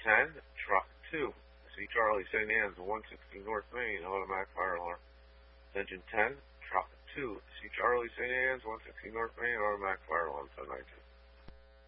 10, truck 2. See Charlie, St. Anne's, 160 North Main, automatic fire alarm. Attention 10, truck 2. See Charlie, St. Anne's, 160 North Main, automatic fire alarm, 1019.